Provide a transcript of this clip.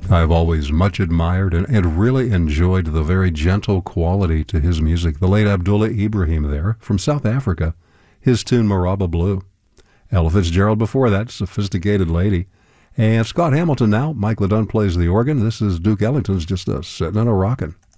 I've always much admired and really enjoyed the very gentle quality to his music. The late Abdullah Ibrahim there from South Africa, his tune Maraba Blue. Ella Fitzgerald before that, Sophisticated Lady. And Scott Hamilton now. Mike LeDun plays the organ. This is Duke Ellington's just sitting and a rockin'.